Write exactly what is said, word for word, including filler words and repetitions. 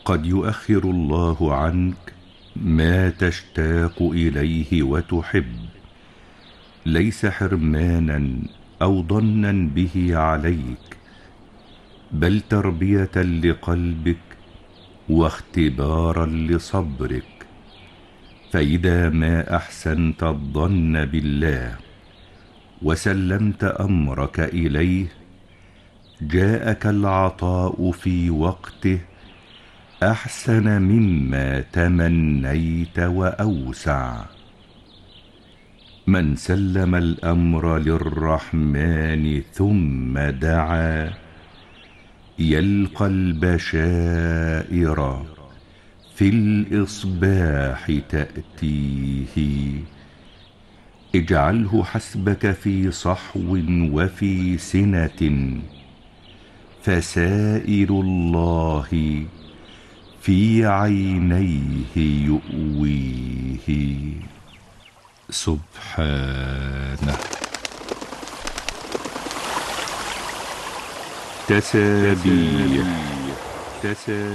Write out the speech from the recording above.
قد يؤخر الله عنك ما تشتاق إليه وتحب، ليس حرمانا أو ضنا به عليك، بل تربية لقلبك واختبارا لصبرك. فإذا ما أحسنت الظن بالله وسلمت أمرك إليه، جاءك العطاء في وقته أحسن مما تمنيت وأوسع. من سلم الأمر للرحمن ثم دعا، يلقى البشائر في الإصباح تأتيه. اجعله حسبك في صحو وفي سنة، فسائر الله في عينيه يؤويه. سبحانه. تسابيح.